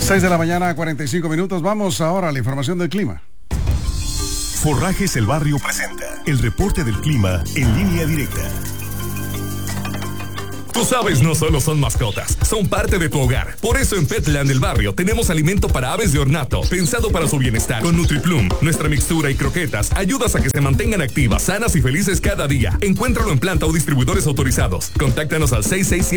6 de la mañana, 45 minutos. Vamos ahora a la información del clima. Forrajes El Barrio presenta el reporte del clima en línea directa. Tus aves no solo son mascotas, son parte de tu hogar. Por eso en Petland El Barrio tenemos alimento para aves de ornato, pensado para su bienestar. Con NutriPlum, nuestra mixtura y croquetas ayudas a que se mantengan activas, sanas y felices cada día. Encuéntralo en planta o distribuidores autorizados. Contáctanos al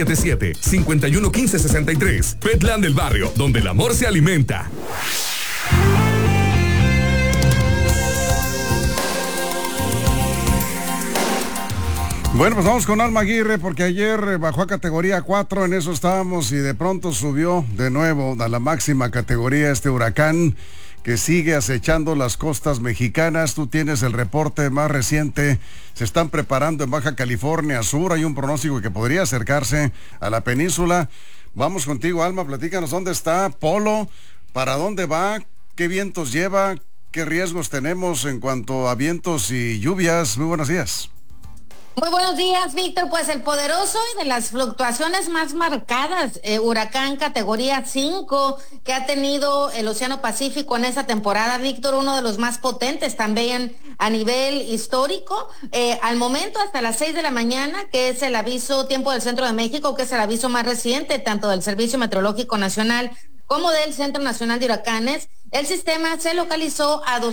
6677-511563. Petland El Barrio, donde el amor se alimenta. Bueno, pues vamos con Alma Aguirre, porque ayer bajó a categoría 4, en eso estábamos, y de pronto subió de nuevo a la máxima categoría este huracán que sigue acechando las costas mexicanas. Tú tienes el reporte más reciente. Se están preparando en Baja California Sur, hay un pronóstico que podría acercarse a la península. Vamos contigo, Alma, platícanos dónde está Polo, para dónde va, qué vientos lleva, qué riesgos tenemos en cuanto a vientos y lluvias. Muy buenos días. Muy buenos días, Víctor. Pues el poderoso y de las fluctuaciones más marcadas, huracán categoría 5 que ha tenido el Océano Pacífico en esta temporada, Víctor, uno de los más potentes también a nivel histórico. Al momento, hasta las 6 de la mañana, que es el aviso tiempo del Centro de México, que es el aviso más reciente, tanto del Servicio Meteorológico Nacional como del Centro Nacional de Huracanes, el sistema se localizó a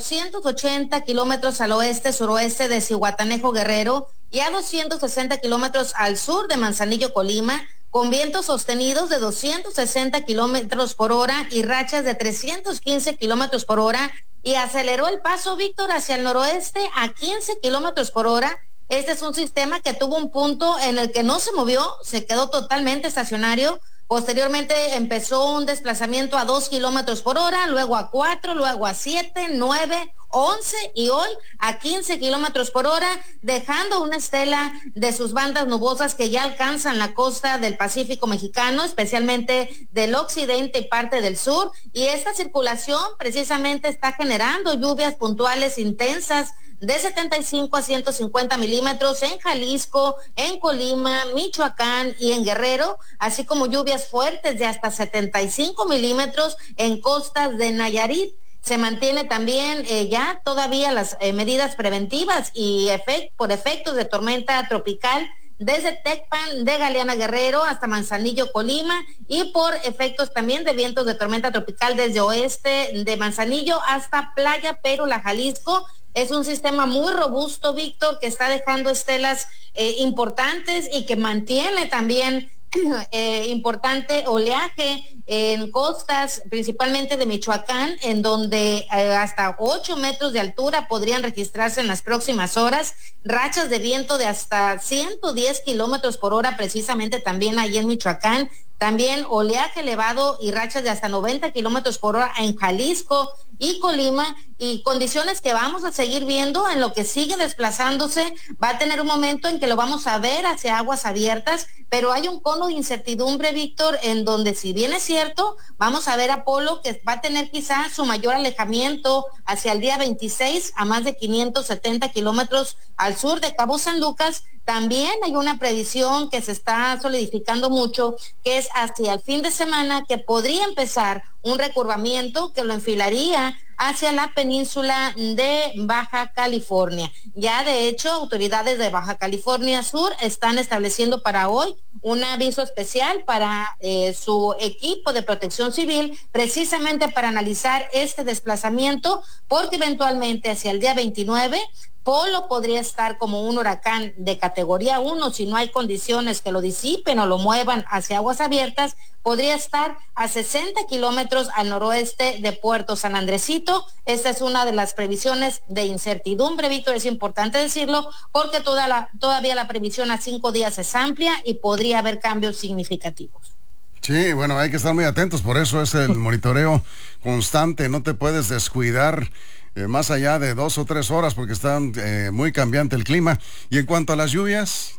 280 kilómetros al oeste-suroeste de Zihuatanejo, Guerrero, y a 260 kilómetros al sur de Manzanillo, Colima, con vientos sostenidos de 260 kilómetros por hora y rachas de 315 kilómetros por hora, y aceleró el paso, Víctor, hacia el noroeste a 15 kilómetros por hora. Este es un sistema que tuvo un punto en el que no se movió, se quedó totalmente estacionario. Posteriormente empezó un desplazamiento a 2 kilómetros por hora, luego a 4, luego a 7, 9, 11 y hoy a 15 kilómetros por hora, dejando una estela de sus bandas nubosas que ya alcanzan la costa del Pacífico mexicano, especialmente del occidente y parte del sur. Y esta circulación precisamente está generando lluvias puntuales intensas de 75 a 150 milímetros en Jalisco, en Colima, Michoacán y en Guerrero, así como lluvias fuertes de hasta 75 milímetros en costas de Nayarit. Se mantiene también ya todavía las medidas preventivas y por efectos de tormenta tropical desde Tecpan de Galeana, Guerrero hasta Manzanillo, Colima, y por efectos también de vientos de tormenta tropical desde oeste de Manzanillo hasta Playa Perula, Jalisco. Es un sistema muy robusto, Víctor, que está dejando estelas importantes y que mantiene también importante oleaje en costas, principalmente de Michoacán, en donde hasta 8 metros de altura podrían registrarse en las próximas horas, rachas de viento de hasta 110 kilómetros por hora, precisamente también ahí en Michoacán. También oleaje elevado y rachas de hasta 90 kilómetros por hora en Jalisco y Colima, y condiciones que vamos a seguir viendo en lo que sigue desplazándose. Va a tener un momento en que lo vamos a ver hacia aguas abiertas, pero hay un cono de incertidumbre, Víctor, en donde, si bien es cierto, vamos a ver a Polo, que va a tener quizás su mayor alejamiento hacia el día 26 a más de 570 kilómetros al sur de Cabo San Lucas. También hay una previsión que se está solidificando mucho, que es hacia el fin de semana, que podría empezar un recurvamiento que lo enfilaría hacia la península de Baja California. Ya de hecho, autoridades de Baja California Sur están estableciendo para hoy un aviso especial para su equipo de protección civil, precisamente para analizar este desplazamiento, porque eventualmente hacia el día 29 Polo podría estar como un huracán de categoría 1 si no hay condiciones que lo disipen o lo muevan hacia aguas abiertas. Podría estar a 60 kilómetros al noroeste de Puerto San Andresito. Esta es una de las previsiones de incertidumbre, Víctor, es importante decirlo, porque todavía la previsión a 5 días es amplia y podría haber cambios significativos. Sí, bueno, hay que estar muy atentos, por eso es el monitoreo constante, no te puedes descuidar más allá de 2 o 3 horas porque está muy cambiante el clima. Y en cuanto a las lluvias...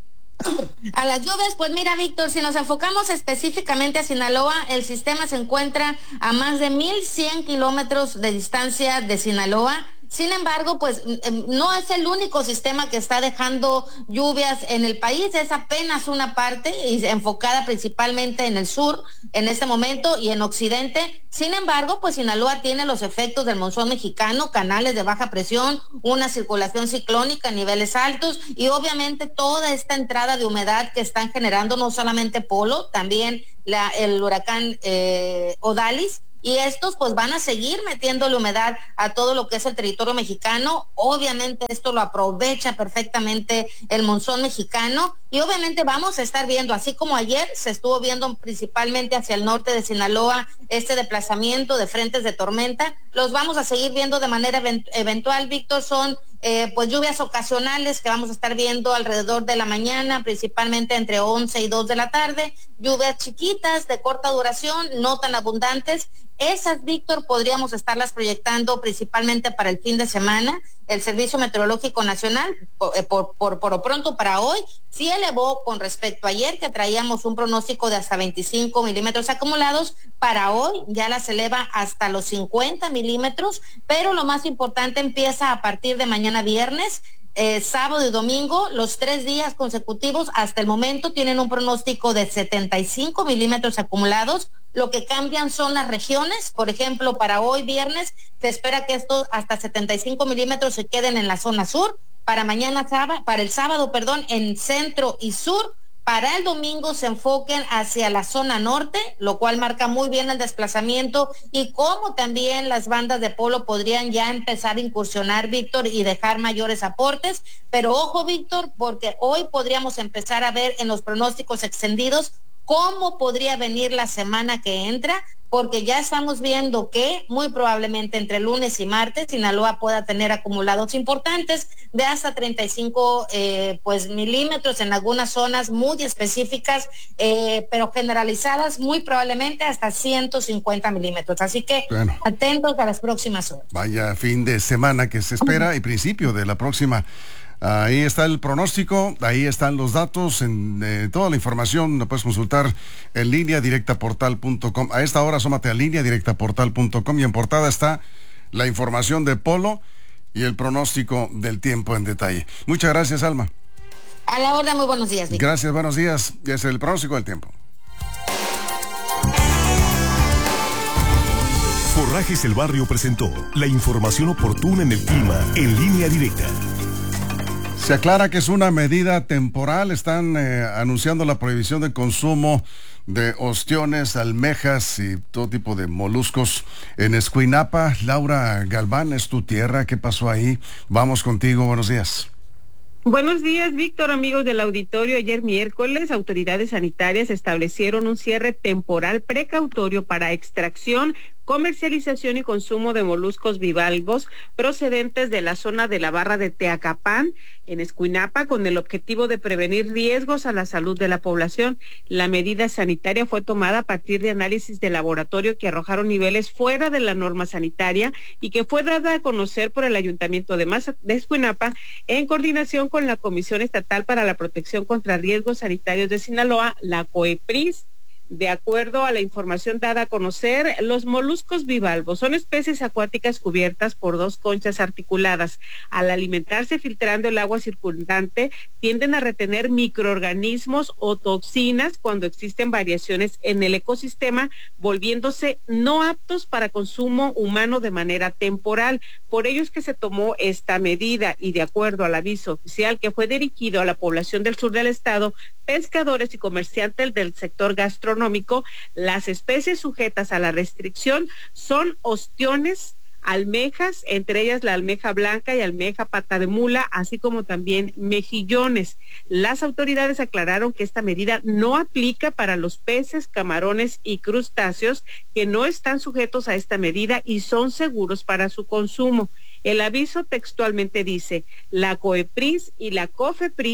A las lluvias, pues mira, Víctor, si nos enfocamos específicamente a Sinaloa, el sistema se encuentra a más de 1,100 kilómetros de distancia de Sinaloa. Sin embargo, pues no es el único sistema que está dejando lluvias en el país, es apenas una parte y enfocada principalmente en el sur en este momento y en occidente. Sin embargo, pues Sinaloa tiene los efectos del monzón mexicano, canales de baja presión, una circulación ciclónica a niveles altos y obviamente toda esta entrada de humedad que están generando no solamente Polo, también el huracán Odalis. Y estos pues van a seguir metiéndole humedad a todo lo que es el territorio mexicano. Obviamente esto lo aprovecha perfectamente el monzón mexicano y obviamente vamos a estar viendo, así como ayer se estuvo viendo principalmente hacia el norte de Sinaloa, este desplazamiento de frentes de tormenta, los vamos a seguir viendo de manera eventual, Víctor. Son pues lluvias ocasionales que vamos a estar viendo alrededor de la mañana, principalmente entre 11 y 2 de la tarde, lluvias chiquitas de corta duración, no tan abundantes. Esas, Víctor, podríamos estarlas proyectando principalmente para el fin de semana. El Servicio Meteorológico Nacional, por lo pronto para hoy, sí elevó con respecto a ayer, que traíamos un pronóstico de hasta 25 milímetros acumulados. Para hoy ya las eleva hasta los 50 milímetros, pero lo más importante empieza a partir de mañana viernes. Sábado y domingo, los 3 días consecutivos hasta el momento tienen un pronóstico de 75 milímetros acumulados. Lo que cambian son las regiones. Por ejemplo, para hoy viernes se espera que estos hasta 75 milímetros se queden en la zona sur. Para el sábado, en centro y sur. Para el domingo se enfoquen hacia la zona norte, lo cual marca muy bien el desplazamiento y cómo también las bandas de Polo podrían ya empezar a incursionar, Víctor, y dejar mayores aportes. Pero ojo, Víctor, porque hoy podríamos empezar a ver en los pronósticos extendidos cómo podría venir la semana que entra, porque ya estamos viendo que muy probablemente entre lunes y martes Sinaloa pueda tener acumulados importantes de hasta 35 milímetros en algunas zonas muy específicas, pero generalizadas muy probablemente hasta 150 milímetros. Así que atentos a las próximas horas. Vaya fin de semana que se espera y principio de la próxima. Ahí está el pronóstico, ahí están los datos, toda la información la puedes consultar en lineadirectaportal.com. A esta hora asómate a lineadirectaportal.com y en portada está la información de Polo y el pronóstico del tiempo en detalle. Muchas gracias, Alma. A la orden, muy buenos días, Víctor. Gracias, buenos días. Y es el pronóstico del tiempo. Forrajes El Barrio presentó la información oportuna en el clima en Línea Directa. Se aclara que es una medida temporal. Están anunciando la prohibición de consumo de ostiones, almejas y todo tipo de moluscos en Escuinapa. Laura Galván, es tu tierra. ¿Qué pasó ahí? Vamos contigo. Buenos días. Buenos días, Víctor, amigos del auditorio. Ayer miércoles, autoridades sanitarias establecieron un cierre temporal precautorio para extracción, comercialización y consumo de moluscos bivalvos procedentes de la zona de la barra de Teacapán, en Escuinapa, con el objetivo de prevenir riesgos a la salud de la población. La medida sanitaria fue tomada a partir de análisis de laboratorio que arrojaron niveles fuera de la norma sanitaria y que fue dada a conocer por el Ayuntamiento de Escuinapa en coordinación con la Comisión Estatal para la Protección contra Riesgos Sanitarios de Sinaloa, la COEPRIS. De acuerdo a la información dada a conocer, los moluscos bivalvos son especies acuáticas cubiertas por 2 conchas articuladas. Al alimentarse filtrando el agua circundante, tienden a retener microorganismos o toxinas cuando existen variaciones en el ecosistema, volviéndose no aptos para consumo humano de manera temporal. Por ello es que se tomó esta medida y de acuerdo al aviso oficial que fue dirigido a la población del sur del estado, pescadores y comerciantes del sector gastronómico, las especies sujetas a la restricción son ostiones, almejas, entre ellas la almeja blanca y almeja pata de mula, así como también mejillones. Las autoridades aclararon que esta medida no aplica para los peces, camarones y crustáceos que no están sujetos a esta medida y son seguros para su consumo. El aviso textualmente dice: la COEPRIS y la COFEPRIS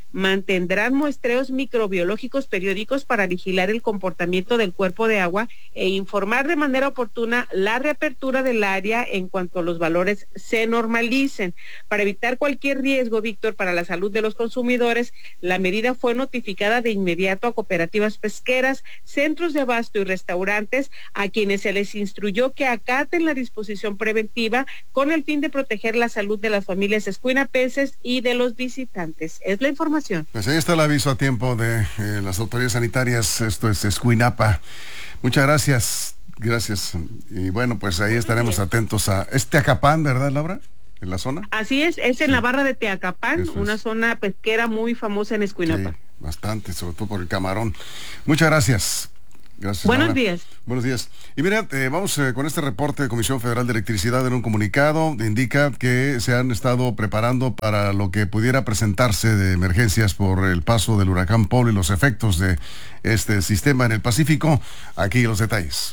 mantendrán muestreos microbiológicos periódicos para vigilar el comportamiento del cuerpo de agua e informar de manera oportuna la reapertura del área en cuanto los valores se normalicen. Para evitar cualquier riesgo, Víctor, para la salud de los consumidores, la medida fue notificada de inmediato a cooperativas pesqueras, centros de abasto y restaurantes, a quienes se les instruyó que acaten la disposición preventiva con el fin de proteger la salud de las familias escuinapenses y de los visitantes. Es la información. Pues ahí está el aviso a tiempo de las autoridades sanitarias. Esto es Escuinapa. Muchas gracias. Gracias. Y bueno, pues ahí estaremos atentos a Teacapán, ¿verdad, Laura? ¿En la zona? Así es en la barra de Teacapán, una zona pesquera muy famosa en Escuinapa. Sí, bastante, sobre todo por el camarón. Muchas gracias. Gracias. Buenos días. Buenos días. Y mira, vamos con este reporte de Comisión Federal de Electricidad. En un comunicado indica que se han estado preparando para lo que pudiera presentarse de emergencias por el paso del huracán Polo y los efectos de este sistema en el Pacífico. Aquí los detalles.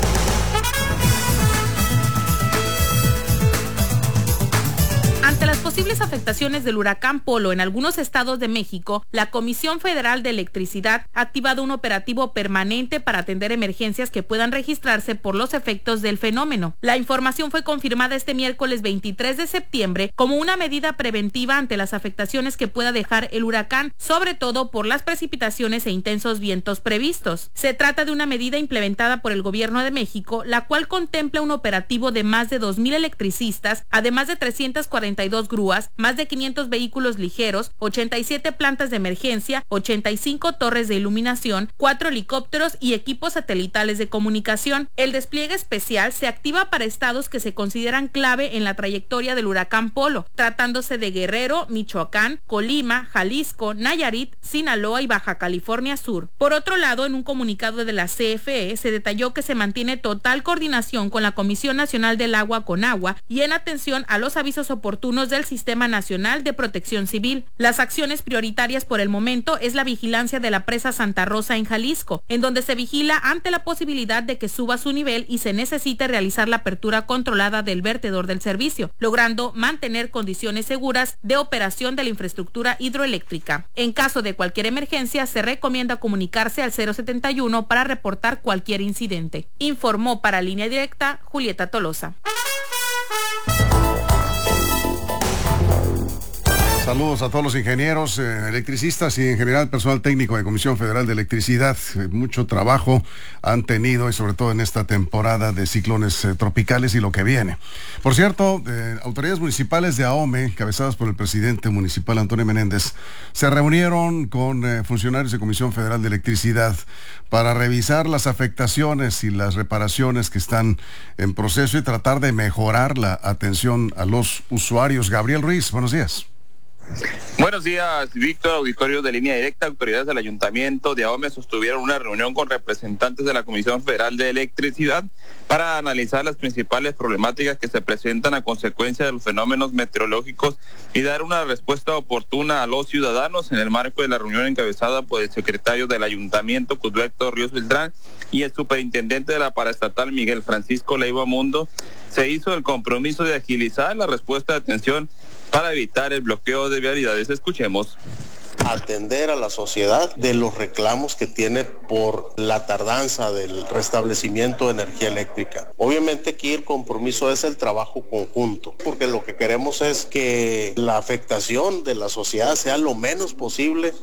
Ante las posibles afectaciones del huracán Polo en algunos estados de México, la Comisión Federal de Electricidad ha activado un operativo permanente para atender emergencias que puedan registrarse por los efectos del fenómeno. La información fue confirmada este miércoles 23 de septiembre como una medida preventiva ante las afectaciones que pueda dejar el huracán, sobre todo por las precipitaciones e intensos vientos previstos. Se trata de una medida implementada por el Gobierno de México, la cual contempla un operativo de más de 2,000 electricistas, además de 342 grúas, más de 500 vehículos ligeros, 87 plantas de emergencia, 85 torres de iluminación, 4 helicópteros y equipos satelitales de comunicación. El despliegue especial se activa para estados que se consideran clave en la trayectoria del huracán Polo, tratándose de Guerrero, Michoacán, Colima, Jalisco, Nayarit, Sinaloa y Baja California Sur. Por otro lado, en un comunicado de la CFE se detalló que se mantiene total coordinación con la Comisión Nacional del Agua, Conagua, y en atención a los avisos oportunos del Sistema Nacional de Protección Civil. Las acciones prioritarias por el momento es la vigilancia de la presa Santa Rosa en Jalisco, en donde se vigila ante la posibilidad de que suba su nivel y se necesite realizar la apertura controlada del vertedor del servicio, logrando mantener condiciones seguras de operación de la infraestructura hidroeléctrica. En caso de cualquier emergencia, se recomienda comunicarse al 071 para reportar cualquier incidente. Informó para Línea Directa Julieta Tolosa. Saludos a todos los ingenieros, electricistas y en general personal técnico de Comisión Federal de Electricidad. Mucho trabajo han tenido y sobre todo en esta temporada de ciclones tropicales y lo que viene. Por cierto, autoridades municipales de Ahome, encabezadas por el presidente municipal Antonio Menéndez, se reunieron con funcionarios de Comisión Federal de Electricidad para revisar las afectaciones y las reparaciones que están en proceso y tratar de mejorar la atención a los usuarios. Gabriel Ruiz, buenos días. Buenos días, Víctor. Auditorio de Línea Directa. Autoridades del Ayuntamiento de Ahome sostuvieron una reunión con representantes de la Comisión Federal de Electricidad para analizar las principales problemáticas que se presentan a consecuencia de los fenómenos meteorológicos y dar una respuesta oportuna a los ciudadanos. En el marco de la reunión encabezada por el secretario del Ayuntamiento, Cusberto Ríos Beltrán, y el superintendente de la paraestatal, Miguel Francisco Leiva Mundo, se hizo el compromiso de agilizar la respuesta de atención para evitar el bloqueo de vialidades. Escuchemos. Atender a la sociedad de los reclamos que tiene por la tardanza del restablecimiento de energía eléctrica. Obviamente aquí el compromiso es el trabajo conjunto, porque lo que queremos es que la afectación de la sociedad sea lo menos posible.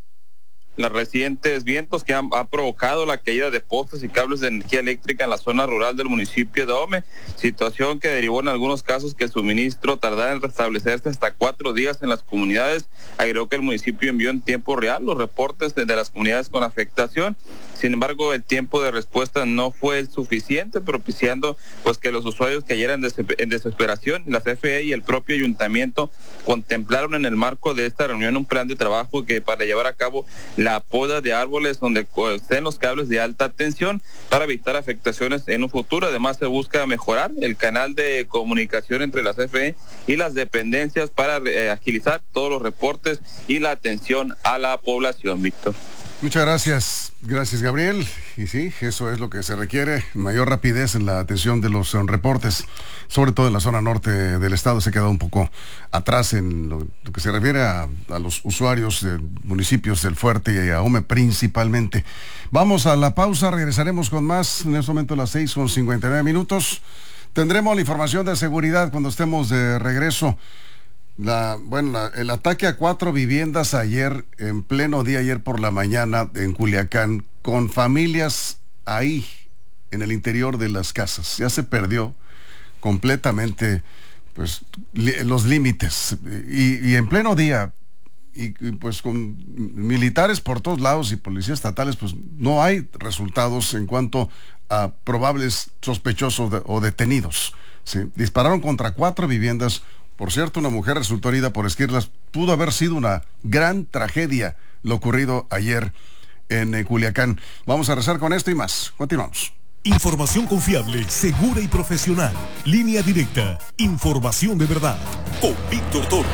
Los recientes vientos que han provocado la caída de postes y cables de energía eléctrica en la zona rural del municipio de Ahome, situación que derivó en algunos casos que el suministro tardara en restablecerse hasta 4 días en las comunidades. Agregó que el municipio envió en tiempo real los reportes de las comunidades con afectación. Sin embargo, el tiempo de respuesta no fue el suficiente, propiciando pues que los usuarios cayeran en desesperación. La CFE y el propio ayuntamiento contemplaron en el marco de esta reunión un plan de trabajo que para llevar a cabo la poda de árboles donde estén los cables de alta tensión para evitar afectaciones en un futuro. Además, se busca mejorar el canal de comunicación entre la CFE y las dependencias para agilizar todos los reportes y la atención a la población, Víctor. Muchas gracias. Gracias, Gabriel. Y sí, eso es lo que se requiere, mayor rapidez en la atención de los reportes, sobre todo en la zona norte del estado. Se ha quedado un poco atrás en lo que se refiere a los usuarios de municipios del Fuerte y Ahome principalmente. Vamos a la pausa, regresaremos con más. En este momento a las 6:59. Tendremos la información de seguridad cuando estemos de regreso. El ataque a 4 viviendas ayer, en pleno día, ayer por la mañana, en Culiacán, con familias ahí, en el interior de las casas. Ya se perdió completamente, pues, los límites. Y en pleno día, y pues con militares por todos lados y policías estatales, pues no hay resultados en cuanto a probables sospechosos o detenidos. ¿Sí? Dispararon contra 4 viviendas. Por cierto, una mujer resultó herida por esquirlas. Pudo haber sido una gran tragedia lo ocurrido ayer en Culiacán. Vamos a rezar con esto y más. Continuamos. Información confiable, segura y profesional. Línea directa. Información de verdad. Con Víctor Toro.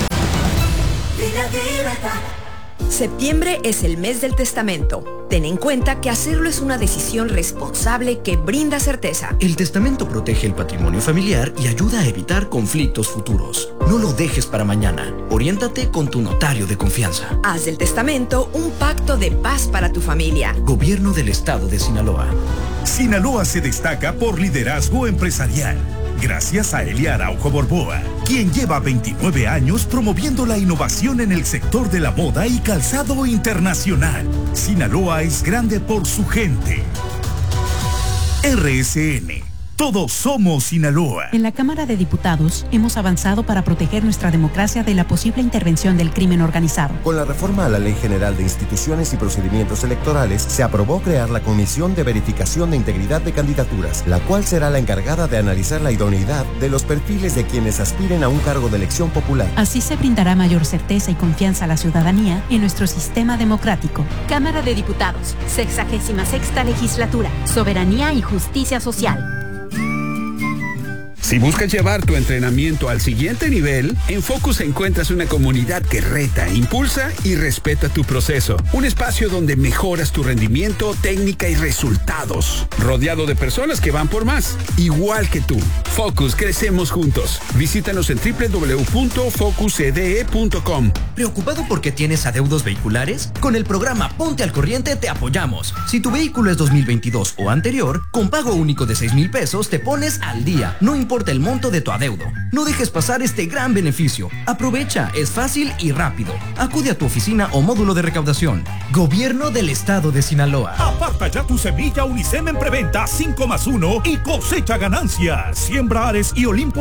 Septiembre es el mes del testamento. Ten en cuenta que hacerlo es una decisión responsable que brinda certeza. El testamento protege el patrimonio familiar y ayuda a evitar conflictos futuros. No lo dejes para mañana. Oriéntate con tu notario de confianza. Haz del testamento un pacto de paz para tu familia. Gobierno del Estado de Sinaloa. Sinaloa se destaca por liderazgo empresarial. Gracias a Elia Araujo Borboa, quien lleva 29 años promoviendo la innovación en el sector de la moda y calzado internacional. Sinaloa es grande por su gente. RSN. Todos somos Sinaloa. En la Cámara de Diputados hemos avanzado para proteger nuestra democracia de la posible intervención del crimen organizado. Con la reforma a la Ley General de Instituciones y Procedimientos Electorales, se aprobó crear la Comisión de Verificación de Integridad de Candidaturas, la cual será la encargada de analizar la idoneidad de los perfiles de quienes aspiren a un cargo de elección popular. Así se brindará mayor certeza y confianza a la ciudadanía en nuestro sistema democrático. Cámara de Diputados, 66ª Legislatura, Soberanía y Justicia Social. Si buscas llevar tu entrenamiento al siguiente nivel, en Focus encuentras una comunidad que reta, impulsa y respeta tu proceso. Un espacio donde mejoras tu rendimiento, técnica y resultados. Rodeado de personas que van por más, igual que tú. Focus, crecemos juntos. Visítanos en www.focuscde.com. ¿Preocupado porque tienes adeudos vehiculares? Con el programa Ponte al Corriente te apoyamos. Si tu vehículo es 2022 o anterior, con pago único de 6,000 pesos te pones al día. No importa el monto de tu adeudo. No dejes pasar este gran beneficio. Aprovecha, es fácil y rápido. Acude a tu oficina o módulo de recaudación. Gobierno del Estado de Sinaloa. Aparta ya tu semilla Unicem en preventa 5+1 y cosecha ganancias. Siembra Ares y Olimpo